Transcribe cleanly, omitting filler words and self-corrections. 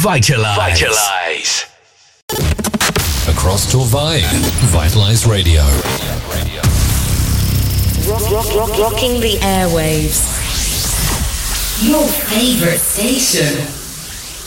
Vitalize. Across Torvay, Vitalize Radio. Rocking the airwaves. Your favorite station.